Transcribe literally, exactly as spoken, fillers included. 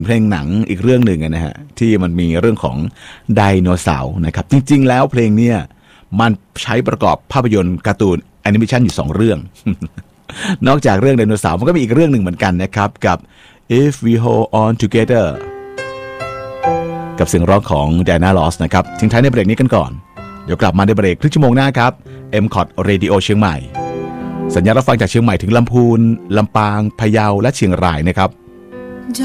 เพลงหนังอีกเรื่องหนึ่งนะฮะที่มันมีเรื่องของไดโนเสาร์นะครับจริงๆแล้วเพลงเนี้ยมันใช้ประกอบภาพยนตร์การ์ตูนแอนิเมชันอยู่สองเรื่อง นอกจากเรื่องไดโนเสาร์มันก็มีอีกเรื่องหนึ่งเหมือนกันนะครับกับ If We Hold On Together กับเสียงร้องของ Diana Ross นะครับทิ้งท้ายในเบรกนี้กันก่อนเดี๋ยวกลับมาในเบรกครึ่งชั่วโมงหน้าครับ เอ็ม คอท Radio เชียงใหม่สัญญาณรับฟังจากเชียงใหม่ถึงลำพูนลำปางพะเยาและเชียงรายนะครับ